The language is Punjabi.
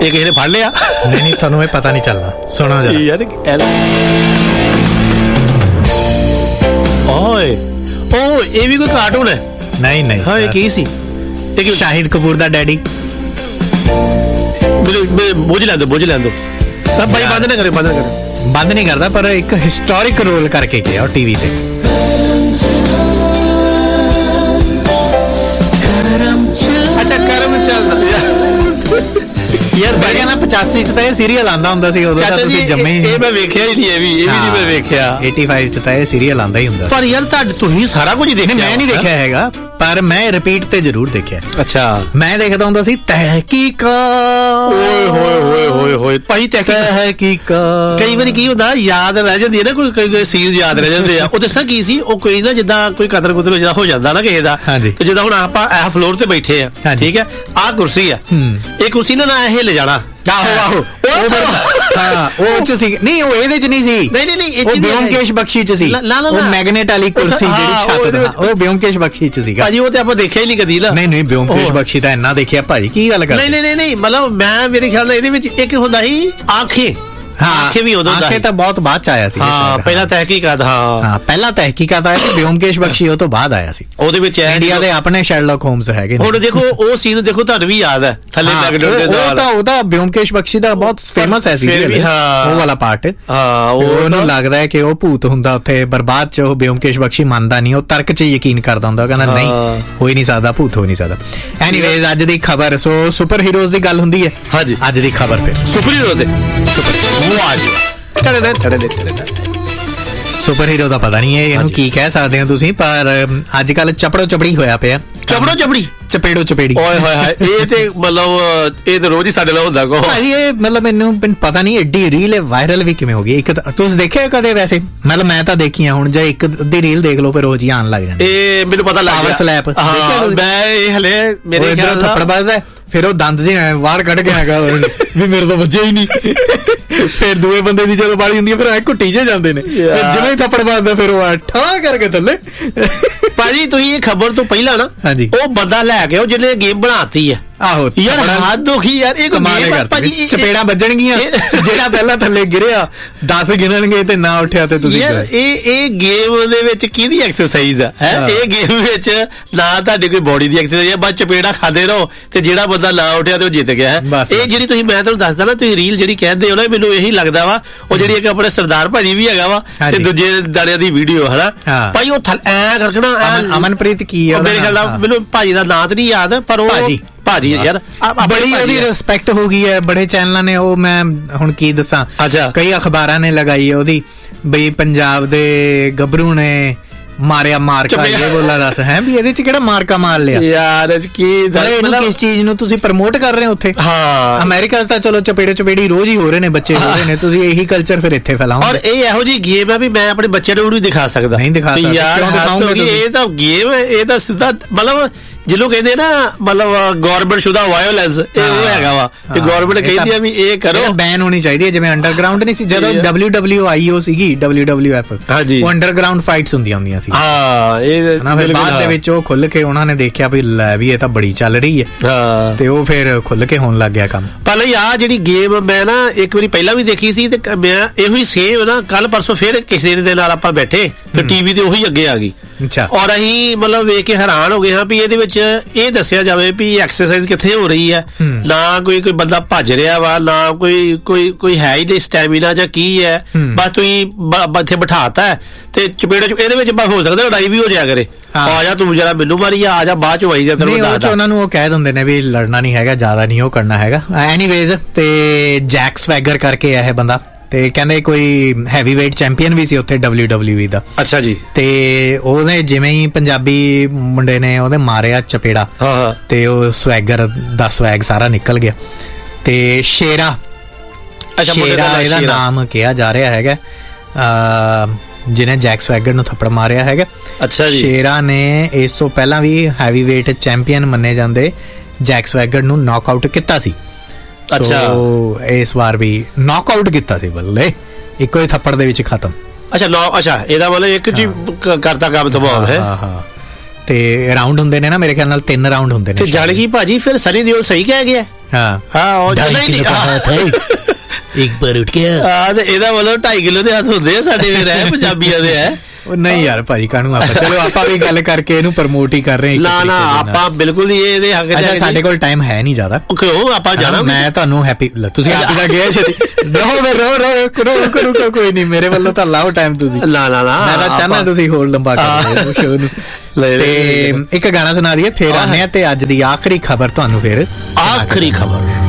ਇਹ ਕਿਸੇ ਨੇ ਫੜ ਲਿਆ? ਨਹੀਂ ਤੁਹਾਨੂੰ ਇਹ ਪਤਾ ਨਹੀਂ ਚੱਲਦਾ, ਸੁਣੋ ਜਰਾ ਯਾਰ। ਓਏ ਉਹ ਇਹ ਵੀ ਕੋਈ ਕਾਰਟੂਨ ਹੈ? ਨਹੀਂ ਹਾਂ ਇਹ ਕੀ ਸੀ? ਸ਼ਾਹਿਦ ਕਪੂਰ ਦਾ ਡੈਡੀ। ਬੁੱਝ ਲੈਂਦੋ ਭਾਈ, ਬੰਦ ਨਾ ਕਰੇ। ਬੰਦ ਨਹੀਂ ਕਰਦਾ, ਪਰ ਇੱਕ ਹਿਸਟੋਰਿਕ ਰੋਲ ਕਰਕੇ ਗਿਆ ਉਹ ਟੀਵੀ ਤੇ। ਅੱਛਾ ਕਰਮ ਚੱਲਦਾ ਯਾਰ ਮੈਂ ਕਹਿੰਦਾ 85 ਚ ਤਾਂ ਇਹ ਸੀਰੀਅਲ ਆਂਦਾ ਹੁੰਦਾ ਸੀ, ਉਦੋਂ ਤਾਂ ਤੁਸੀਂ ਜੰਮੇ ਹੀ। ਇਹ ਮੈਂ ਵੇਖਿਆ ਹੀ ਨਹੀਂ, ਇਹ ਵੀ ਨਹੀਂ ਮੈਂ ਵੇਖਿਆ। 85 ਚ ਤਾਂ ਇਹ ਸੀਰੀਅਲ ਆਂਦਾ ਹੀ ਹੁੰਦਾ। ਪਰ ਯਾਰ ਤੁਸੀਂ ਸਾਰਾ ਕੁਝ ਦੇਖਿਆ? ਮੈਂ ਨਹੀਂ ਦੇਖਿਆ ਹੈਗਾ, ਪਰ ਮੈਂ ਰਿਪੀਟ ਤੇ ਜ਼ਰੂਰ ਦੇਖਿਆ। ਅੱਛਾ। ਮੈਂ ਦੇਖਦਾ ਹੁੰਦਾ ਸੀ ਤਹਿਕੀਕਾਤ। ਓਏ ਭਾਈ ਤਹਿਕੀਕਾਤ। ਕਈ ਵਾਰੀ ਕੀ ਹੁੰਦਾ, ਯਾਦ ਰਹਿ ਜਾਂਦੀ ਹੈ ਨਾ, ਕੋਈ ਸੀਨ ਯਾਦ ਰਹਿ ਜਾਂਦੇ ਆ। ਉਹ ਦੱਸਾਂ ਕੀ ਸੀ, ਉਹ ਕੋਈ ਨਾ ਜਿੱਦਾਂ ਕੋਈ ਕਤਲ ਕੁਤਲ ਜਿੱਦਾਂ ਹੋ ਜਾਂਦਾ ਨਾ ਕਿਸੇ ਦਾ, ਤੇ ਜਿੱਦਾਂ ਹੁਣ ਆਪਾਂ ਇਹ ਫਲੋਰ ਤੇ ਬੈਠੇ ਆ, ਠੀਕ ਹੈ, ਆਹ ਕੁਰਸੀ ਆ, ਇਹ ਕੁਰਸੀ ਨਾ ਇਹ ਹਿੱਲ ਜਾਣਾ। ਆਹੋ ਉਹ ਚ ਸੀ। ਨਹੀਂ ਉਹ ਇਹਦੇ ਚ ਨਹੀਂ ਸੀ। ਨਹੀਂ ਉਹ ਬਿਓਮਕੇਸ਼ ਬਖਸ਼ੀ ਚ ਸੀ। ਉਹ ਮੈਗਨੇਟ ਵਾਲੀ ਕੁਰਸੀ ਜਿਹੜੀ ਛੱਤ, ਉਹ ਬਿਓਮਕੇਸ਼ ਬਖਸ਼ੀ ਚ ਸੀਗਾ ਭਾਜੀ। ਉਹ ਤੇ ਆਪਾਂ ਦੇਖਿਆ ਹੀ ਨਹੀਂ ਕਦੀ ਨਾ। ਨਹੀਂ ਬਿਓਮਕੇਸ਼ ਬਖਸ਼ੀ ਤਾਂ ਇੰਨਾ ਦੇਖਿਆ ਭਾਜੀ, ਕੀ ਗੱਲ ਕਰਦੇ? ਨਹੀਂ ਮਤਲਬ ਮੈਂ ਮੇਰੇ ਖਿਆਲ ਨਾਲ ਇਹਦੇ ਵਿੱਚ ਇੱਕ ਹੁੰਦਾ ਸੀ ਆਂਖੇ। ਆਂਖੇ ਵੀ ਉਦੋਂ ਆਂਖੇ ਤਾਂ ਬਹੁਤ ਬਾਅਦ ਚ ਆਇਆ ਸੀ। ਪਹਿਲਾਂ ਤਹਿਕੀਕਾਤ। ਪਹਿਲਾਂ ਤਹਿਕੀਕਾਤ ਆਇਆ ਸੀ, ਬਿਓਮਕੇਸ਼ ਬਖਸ਼ੀ ਉਹ ਤੋਂ ਬਾਅਦ ਆਇਆ ਸੀ। ਉਹਦੇ ਵਿੱਚ ਇੰਡੀਆ ਦੇ ਆਪਣੇ ਸ਼ੈਰਲੌਕ ਹੋਮਸ ਹੈਗੇ। ਹੁਣ ਦੇਖੋ ਉਹ ਸੀਨ ਦੇਖੋ, ਤੁਹਾਨੂੰ ਵੀ ਯਾਦ ਹੈ ਥੱਲੇ ਉਹਦਾ ਬਿਓਮਕੇਸ਼ ਬਖਸ਼ੀ ਦਾ ਬਹੁਤ ਫੇਮਸ ਹੈ ਸੀਰੀਅਲ, ਉਹ ਵਾਲਾ ਪਾਰਟ। ਉਹਨੂੰ ਲੱਗਦਾ ਹੈ ਕਿ ਉਹ ਭੂਤ ਹੁੰਦਾ ਉੱਥੇ, ਬਰਬਾਦ ਚ ਉਹ ਬਿਓਮਕੇਸ਼ ਬਖਸ਼ੀ ਮੰਨਦਾ ਨਹੀਂ, ਉਹ ਤਰਕ ਚ ਯਕੀਨ ਕਰਦਾ ਹੁੰਦਾ, ਕਹਿੰਦਾ ਨਹੀਂ ਹੋ ਹੀ ਨਹੀਂ ਸਕਦਾ, ਭੂਤ ਹੋ ਨਹੀਂ ਸਕਦਾ। ਐਨੀਵੇਜ਼ ਅੱਜ ਦੀ ਖਬਰ, ਸੋ ਸੁਪਰ ਹੀਰੋਜ਼ ਦੀ ਗੱਲ ਹੁੰਦੀ ਹੈ। ਹਾਂਜੀ ਅੱਜ ਦੀ ਖਬਰ ਫਿਰ ਸੁਪਰ ਹੀਰੋ ਦੇ। ਸੁਪਰ ਹੀਰੋ ਦਾ ਪਤਾ ਨਹੀਂ ਹੈ ਇਹਨੂੰ ਕੀ ਕਹਿ ਸਕਦੇ ਹੋ ਤੁਸੀਂ, ਪਰ ਅੱਜ ਕੱਲ ਚਪੜੋ ਚਪੜੀ ਹੋਇਆ ਪਿਆ। ਚਪੇੜੋ ਚਪੇੜੀ। ਓਏ ਹੋਏ ਇਹ ਤੇ ਮਤਲਬ ਇਹ ਤਾਂ ਰੋਜ਼ ਹੀ ਸਾਡੇ ਨਾਲ ਹੁੰਦਾ ਕੋ ਭਾਜੀ। ਇਹ ਮਤਲਬ ਮੈਨੂੰ ਪਤਾ ਨਹੀਂ ਐਡੀ ਰੀਲ ਵਾਇਰਲ ਵੀ ਕਿਵੇਂ ਹੋ ਗਈ। ਇੱਕ ਤੁਸੀਂ ਦੇਖਿਆ ਕਦੇ? ਵੈਸੇ ਮਤਲਬ ਮੈਂ ਤਾਂ ਦੇਖੀ ਆ, ਹੁਣ ਜੇ ਇੱਕ ਅੱਧੀ ਰੀਲ ਦੇਖ ਲਓ ਫਿਰ ਰੋਜ਼ ਹੀ ਆਉਣ ਲੱਗ ਜਾਂਦੀ। ਇਹ ਮੈਨੂੰ ਪਤਾ ਲੱਗ ਗਿਆ। ਸਲੈਪ ਮੈਂ ਇਹ ਹਲੇ ਮੇਰੇ ਖਿਆਲ ਥੱਪੜ ਵੱਜਦਾ, ਫਿਰ ਉਹ ਦੰਦ ਜਿਹੇ ਬਾਹਰ ਕੱਢ ਕੇ ਆਏਗਾ ਵੀ ਮੇਰੇ ਤੋਂ ਵੱਜਿਆ ਹੀ ਨਹੀਂ। ਫਿਰ ਦੂਏ ਬੰਦੇ ਦੀ ਜਦੋਂ ਵਾਲੀ ਹੁੰਦੀ ਹੈ ਫਿਰ ਐ ਘੁੱਟੀ ਜੇ ਜਾਂਦੇ ਨੇ, ਜਿਵੇਂ ਹੀ ਥੱਪੜ ਵੱਜਦਾ ਫਿਰ ਉਹ ਠਾ ਕਰਕੇ ਥੱਲੇ। ਭਾਜੀ ਤੁਸੀਂ ਇਹ ਖਬਰ ਤੋਂ ਪਹਿਲਾਂ ਨਾ ਉਹ ਬੰਦਾ ਲੈ ਕੇ ਜਿਹਨੇ ਗੇਮ ਬਣਾਤੀ ਹੈ। ਆਹੋ ਯਾਰ ਹੱਦ ਦੁਖੀ ਯਾਰ, ਇਹ ਭਾਜੀ ਚਪੇੜਾਂ ਵੱਜਣਗੀਆਂ। ਜਿਹੜਾ ਪਹਿਲਾਂ ਥੱਲੇ ਗਿਰਿਆ 10 ਗਿਣਨਗੇ ਤੇ ਨਾ ਉੱਠਿਆ ਤੇ ਤੁਸੀਂ। ਯਾਰ ਇਹ ਗੇਮ ਦੇ ਵਿੱਚ ਕਿਹਦੀ ਐਕਸਰਸਾਈਜ਼ ਆ? ਇਹ ਗੇਮ ਵਿੱਚ ਨਾ ਤੁਹਾਡੀ ਕੋਈ ਬੋਡੀ ਦੀ ਐਕਸਰਸਾਈਜ਼ ਹੈ, ਬਸ ਚਪੇੜਾਂ ਖਾਂਦੇ ਰਹੋ ਤੇ ਜਿਹੜਾ ਬੰਦਾ ਨਾ ਉੱਠਿਆ ਤੇ ਉਹ ਜਿੱਤ ਗਿਆ। ਇਹ ਜਿਹੜੀ ਤੁਸੀਂ, ਮੈਂ ਤੁਹਾਨੂੰ ਦੱਸਦਾ ਨਾ, ਤੁਸੀਂ ਰੀਲ ਜਿਹੜੀ ਕਹਿੰਦੇ ਹੋ ਨਾ, ਮੈਨੂੰ ਇਹੀ ਲੱਗਦਾ ਵਾ ਉਹ ਜਿਹੜੀ ਇੱਕ ਆਪਣੇ ਸਰਦਾਰ ਭਾਜੀ ਵੀ ਹੈਗਾ ਵਾ ਤੇ ਦੂਜੇ ਦਾੜਿਆਂ ਦੀ ਵੀਡੀਓ ਹਨਾ ਭਾਈ, ਉਹ ਐ ਕਰਕੇ ਨਾ ਅਮਨਪ੍ਰੀਤ ਕੀ ਆ ਮੇਰੇ ਖਿਆਲ ਨਾਲ, ਮੈਨੂੰ ਭਾਜੀ ਦਾ ਨਾਂ ਤੇ ਨਹੀਂ ਯਾਦ, ਪਰ ਉਹ ਭਾਜੀ ਯਾਰ ਬੜੀ ਉਹਦੀ ਰਿਸਪੈਕਟ ਹੋ ਗਈ ਹੈ। ਬੜੇ ਚੈਨਲਾਂ ਨੇ, ਉਹ ਮੈਂ ਹੁਣ ਕੀ ਦੱਸਾਂ, ਕਈ ਅਖਬਾਰਾਂ ਨੇ ਲਗਾਈ ਹੈ ਉਹਦੀ, ਬਈ ਪੰਜਾਬ ਦੇ ਗੱਭਰੂ ਨੇ ਮਾਰਿਆ ਮਾਰਕਾ, ਇਹ ਬੋਲਾ ਦੱਸ ਹੈ ਵੀ ਇਹਦੇ ਚ ਕਿਹੜਾ ਮਾਰਕਾ ਮਾਰ ਲਿਆ ਯਾਰ? ਕਿਸ ਚੀਜ਼ ਨੂੰ ਤੁਸੀਂ ਪ੍ਰਮੋਟ ਕਰ ਰਹੇ ਹੋ ਉੱਥੇ? ਅਮਰੀਕਾ ਤਾਂ ਚਲੋ ਚਪੇੜੀ ਰੋਜ਼ ਹੀ ਹੋ ਰਹੇ ਨੇ, ਬੱਚੇ ਹੋ ਰਹੇ ਨੇ, ਤੁਸੀਂ ਇਹੀ ਕਲਚਰ ਫਿਰ ਇੱਥੇ ਫੈਲਾਓ। ਔਰ ਇਹ ਇਹੋ ਜਿਹੀ ਗੇਮ ਹੈ ਵੀ ਮੈਂ ਆਪਣੇ ਬੱਚਿਆਂ ਨੂੰ ਵੀ ਦਿਖਾ ਸਕਦਾ। ਨਹੀਂ ਦਿਖਾ ਸਕਦਾ ਯਾਰ, ਇਹ ਤਾਂ ਗੇਮ ਹੈ, ਇਹ ਤਾਂ ਸਿੱਧਾ ਮਤਲਬ ਜਿਹਨੂੰ ਕਹਿੰਦੇ ਨਾ ਮਤਲਬ ਗਵਰਨਮੈਂਟ ਸ਼ੁਦਾ ਵਾਇਓਲੈਂਸ, ਇਹ ਉਹ ਹੈਗਾ ਵਾ ਤੇ ਗਵਰਨਮੈਂਟ ਕਹਿੰਦੀ ਆ ਵੀ ਇਹ ਕਰੋ। ਬੈਨ ਹੋਣੀ ਚਾਹੀਦੀ ਹੈ, ਜਿਵੇਂ ਅੰਡਰਗਰਾਉਂਡ ਨਹੀਂ ਸੀ ਜਦੋਂ WWIO ਸੀਗੀ, WWF, ਉਹ ਅੰਡਰਗਰਾਉਂਡ ਫਾਈਟਸ ਹੁੰਦੀਆਂ ਸੀ। ਇਹ ਬਾਅਦ ਦੇ ਵਿੱਚ ਉਹ ਖੁੱਲ ਕੇ ਉਹਨਾਂ ਨੇ ਦੇਖਿਆ ਵੀ ਲੈ ਵੀ ਇਹ ਤਾਂ ਬੜੀ ਚੱਲ ਰਹੀ ਹੈ, ਤੇ ਉਹ ਫਿਰ ਖੁੱਲ ਕੇ ਹੋਣ ਲੱਗ ਗਿਆ ਕੰਮ। ਪਹਿਲਾਂ ਆਹ ਜਿਹੜੀ ਗੇਮ ਮੈਂ ਨਾ ਇੱਕ ਵਾਰੀ ਪਹਿਲਾਂ ਵੀ ਦੇਖੀ ਸੀ, ਤੇ ਮੈਂ ਇਹੋ ਹੀ ਸੇਮ ਨਾ ਕੱਲ ਪਰਸੋਂ ਫਿਰ ਕਿਸੇ ਦੇ ਨਾਲ ਆਪਾਂ ਬੈਠੇ ਤੇ ਟੀਵੀ ਤੇ ਉਹੀ ਅੱਗੇ ਆ ਗਈ। ਔਰ ਅਸੀਂ ਮਤਲਬ ਵੇਖ ਕੇ ਹੈਰਾਨ ਹੋ ਗਏ ਹਾਂ ਵੀ ਇਹਦੇ ਵਿੱਚ ਇਹ ਦੱਸਿਆ ਜਾਵੇ ਵੀ ਐਕਸਰਸਾਈਜ਼ ਕਿੱਥੇ ਹੋ ਰਹੀ ਹੈ, ਨਾ ਕੋਈ ਬੰਦਾ ਭੱਜ ਰਿਹਾ ਵਾ, ਨਾ ਕੋਈ ਹੈ ਹੀ ਨਹੀਂ ਸਟੈਮਿਨਾ ਜਾਂ ਕੀ ਹੈ, ਬਸ ਤੁਸੀਂ ਇੱਥੇ ਬਿਠਾਤਾ ਤੇ ਚਪੇੜੇ ਇਹਦੇ ਵਿੱਚ ਹੋ ਸਕਦਾ ਲੜਾਈ ਵੀ ਹੋ ਜਾਇਆ ਕਰੇ। ਆ ਜਾ ਤੂੰ ਜਰਾ ਮੈਨੂੰ ਮਾਰੀ, ਆ ਜਾ ਬਾਅਦ ਚ ਵਾਈ ਜਾ। ਉਹਨਾਂ ਨੂੰ ਉਹ ਕਹਿ ਦਿੰਦੇ ਨੇ ਵੀ ਲੜਨਾ ਨਹੀਂ ਹੈਗਾ, ਜ਼ਿਆਦਾ ਨਹੀਂ ਉਹ ਕਰਨਾ ਹੈਗਾ। ਐਨੀਵੇਜ਼ ਤੇ ਜੈਕ ਸਵੈਗਰ ਕਰਕੇ ਆ ਇਹ ਬੰਦਾ, ਤੇ ਕਹਿੰਦੇ ਕੋਈ ਹੈਵੀ ਵੇਟ ਚੈਂਪੀਅਨ ਵੀ ਸੀ ਉੱਥੇ WWE ਦਾ। ਅੱਛਾ ਜੀ। ਤੇ ਉਹਨੇ ਜਿਵੇਂ ਹੀ ਪੰਜਾਬੀ ਮੁੰਡੇ ਨੇ ਉਹਦੇ ਮਾਰਿਆ ਚਪੇੜਾ, ਤੇ ਉਹ ਸਵੈਗਰ ਦਾ ਸਵੈਗ ਸਾਰਾ ਨਿਕਲ ਗਿਆ। ਤੇ ਸ਼ੇਰਾ ਇਹਦਾ ਨਾਮ ਕਿਹਾ ਜਾ ਰਿਹਾ ਹੈਗਾ, ਜਿਹਨੇ ਜੈਕ ਸਵੈਗਰ ਨੂੰ ਥੱਪੜ ਮਾਰਿਆ ਹੈਗਾ। ਅੱਛਾ ਜੀ। ਸ਼ੇਰਾ ਨੇ ਇਸ ਤੋਂ ਪਹਿਲਾਂ ਵੀ ਹੈਵੀ ਵੇਟ ਚੈਂਪੀਅਨ ਮੰਨੇ ਜਾਂਦੇ ਜੈਕ ਸਵੈਗਰ ਨੂੰ ਨੌਕ ਆਊਟ ਕੀਤਾ ਸੀ। ਅੱਛਾ, ਇਸ ਵਾਰ ਵੀ ਨੌਕ ਆਊਟ ਕੀਤਾ ਸੀ, ਬੱਲੇ ਇੱਕੋ ਹੀ ਥੱਪੜ ਦੇ ਵਿੱਚ ਖਤਮ। ਅੱਛਾ ਇਹਦਾ ਮਤਲਬ ਇੱਕ ਜੀ ਕਰਤਾ ਕੰਮ ਤਬਾਹ ਹੈ। ਤੇ ਰਾਉਂਡ ਹੁੰਦੇ ਨੇ ਨਾ ਮੇਰੇ ਖਿਆਲ ਨਾਲ 3 ਰਾਉਂਡ ਹੁੰਦੇ ਨੇ। ਤੇ ਜਾਣ ਕੀ ਭਾਜੀ ਫਿਰ ਸਨੀ ਦਿਓਲ ਸਹੀ ਕਹਿ ਗਿਆ ਹਾਂ ਉਹ ਇੱਕ ਵਾਰ ਉੱਠ ਗਿਆ ਤੇ ਇਹਦਾ ਮਤਲਬ 2.5 ਕਿਲੋ ਦੇ ਹੱਥ ਹੁੰਦੇ ਆ ਸਾਡੇ ਵੀਰ ਹੈ ਪੰਜਾਬੀਆਂ ਦੇ ਹੈ। ਉਹ ਨਹੀਂ ਯਾਰ ਭਾਜੀ ਕਾਹਨੂੰ ਆਪਾਂ ਚਲੋ ਆਪਾਂ ਵੀ ਗੱਲ ਕਰਕੇ ਇਹਨੂੰ ਪ੍ਰਮੋਟ ਹੀ ਕਰ ਰਹੇ ਹਾਂ। ਨਾ ਆਪਾਂ ਬਿਲਕੁਲ ਹੀ ਇਹਦੇ ਹੱਕ ਚ। ਸਾਡੇ ਕੋਲ ਟਾਈਮ ਹੈ ਨਹੀਂ ਜ਼ਿਆਦਾ ਕਿਉਂ ਆਪਾਂ ਜਾਣਾ। ਮੈਂ ਤੁਹਾਨੂੰ ਹੈਪੀ ਤੁਸੀਂ ਆਪ ਹੀ ਗਏ ਰੋ ਕੋਈ ਨਹੀਂ ਮੇਰੇ ਵੱਲੋਂ ਤਾਂ ਲਾਓ ਟਾਈਮ ਤੁਸੀਂ। ਨਾ ਮੈਂ ਤਾਂ ਚਾਹਨਾ ਤੁਸੀਂ ਹੋਰ ਲੰਬਾ ਕਰ ਸ਼ੋਅ ਨੂੰ। ਤੇ ਇੱਕ ਗਾਣਾ ਸੁਣਾ ਦਈਏ ਫਿਰ ਆਨੇ ਆ ਤੇ ਅੱਜ ਦੀ ਆਖਰੀ ਖਬਰ ਤੁਹਾਨੂੰ ਫਿਰ। ਆਖਰੀ ਖਬਰ